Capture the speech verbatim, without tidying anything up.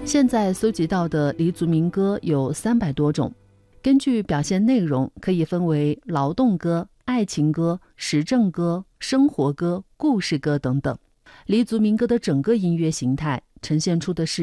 现在搜集到的黎族民歌有三百多种，根据表现内容可以分为劳动歌、爱情歌、时政歌、生活歌、故事歌等等。黎族民歌的整个音乐形态呈现出的是